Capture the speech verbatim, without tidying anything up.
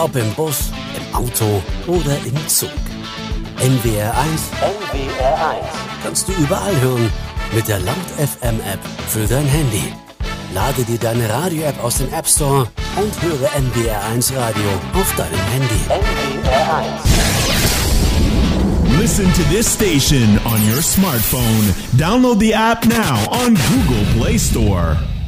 Ob im Bus, im Auto oder im Zug. N W R eins, N W R eins kannst du überall hören mit der Laut F M App für dein Handy. Lade dir deine Radio-App aus dem App Store und höre N W R eins Radio auf deinem Handy. N W R eins. Listen to this station on your smartphone. Download the app now on Google Play Store.